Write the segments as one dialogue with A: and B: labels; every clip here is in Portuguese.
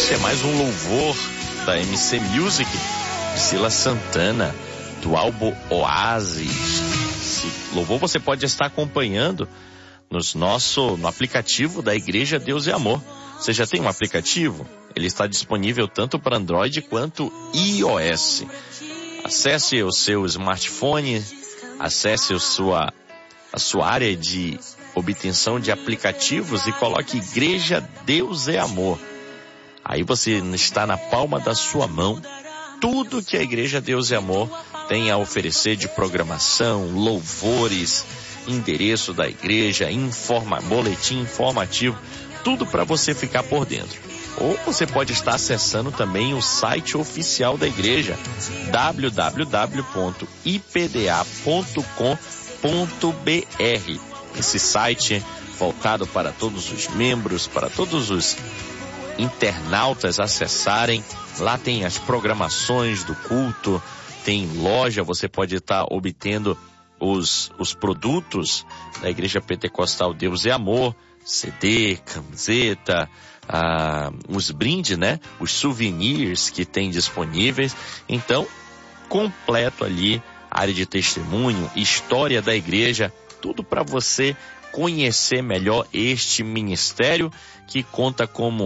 A: Esse é mais um louvor da MC Music, Priscila Santana, do álbum Oasis. Esse louvor você pode estar acompanhando no aplicativo da Igreja Deus e Amor. Você já tem um aplicativo? Ele está disponível tanto para Android quanto iOS. Acesse o seu smartphone, acesse a sua área de obtenção de aplicativos e coloque Igreja Deus e Amor. Aí você está na palma da sua mão tudo que a Igreja Deus e Amor tem a oferecer de programação, louvores, endereço da igreja, boletim informativo, tudo para você ficar por dentro. Ou você pode estar acessando também o site oficial da igreja, www.ipda.com.br. Esse site voltado para todos os membros, para todos os internautas acessarem. Lá tem as programações do culto, tem loja, você pode estar obtendo os produtos da Igreja Pentecostal Deus e Amor, CD, camiseta, os brindes, né? Os souvenirs que tem disponíveis. Então, completo ali, área de testemunho, história da igreja, tudo para você conhecer melhor este ministério que conta como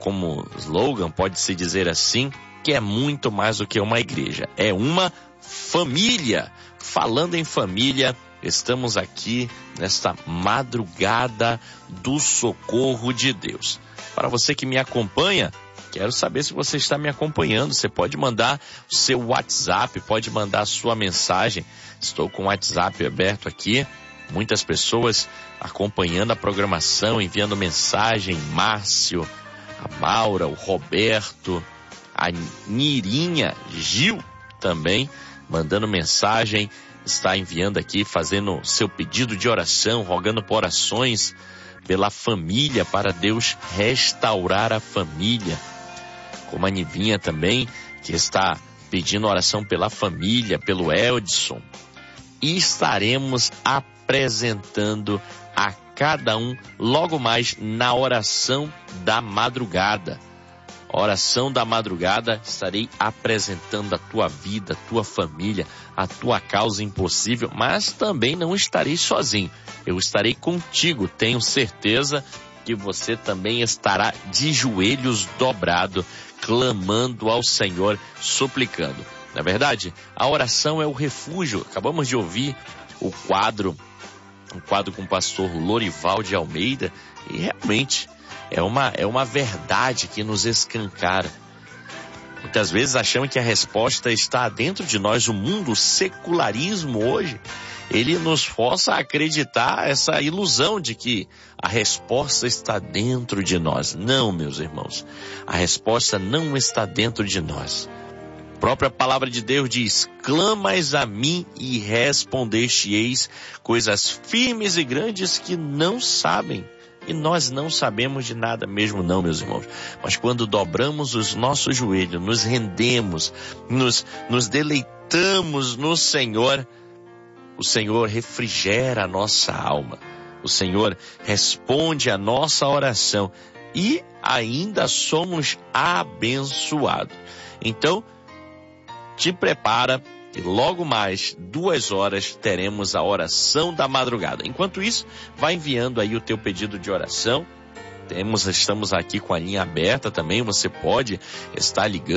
A: slogan, pode-se dizer assim, que é muito mais do que uma igreja, é uma família. Falando em família, estamos aqui nesta madrugada do socorro de Deus. Para você que me acompanha, quero saber se você está me acompanhando. Você pode mandar o seu WhatsApp, pode mandar a sua mensagem. Estou com o WhatsApp aberto aqui. Muitas pessoas acompanhando a programação, enviando mensagem. Márcio, a Maura, o Roberto, a Nirinha, Gil também mandando mensagem, está enviando aqui, fazendo seu pedido de oração, rogando por orações pela família, para Deus restaurar a família. Como a Nivinha também, que está pedindo oração pela família, pelo Eldson. E estaremos apresentando a cada um logo mais na oração da madrugada. Oração da madrugada, estarei apresentando a tua vida, a tua família, a tua causa impossível, mas também não estarei sozinho. Eu estarei contigo, tenho certeza que você também estará de joelhos dobrado, clamando ao Senhor, suplicando. Na verdade, a oração é o refúgio. Acabamos de ouvir um quadro com o pastor Lorival de Almeida, e realmente é uma verdade que nos escancara. Muitas vezes achamos que a resposta está dentro de nós. O mundo, o secularismo hoje, ele nos força a acreditar essa ilusão de que a resposta está dentro de nós. Não, meus irmãos, a resposta não está dentro de nós. A própria palavra de Deus diz: clamas a mim e respondeste-eis coisas firmes e grandes que não sabem. E nós não sabemos de nada mesmo não, meus irmãos. Mas quando dobramos os nossos joelhos, nos rendemos, nos deleitamos no Senhor, o Senhor refrigera a nossa alma. O Senhor responde a nossa oração e ainda somos abençoados. Então, te prepara. E logo mais, 2 horas, teremos a oração da madrugada. Enquanto isso, vai enviando aí o teu pedido de oração. Estamos aqui com a linha aberta também. Você pode estar ligando.